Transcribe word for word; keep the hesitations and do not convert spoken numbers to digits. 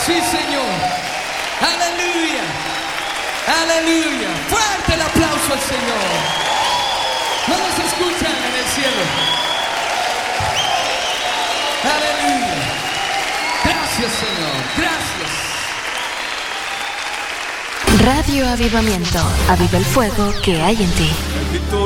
Sí, Señor. Aleluya. Aleluya. Fuerte el aplauso al Señor. No nos escuchan en el cielo. Aleluya. Gracias, Señor. Gracias. Radio Avivamiento. Aviva el fuego que hay en ti.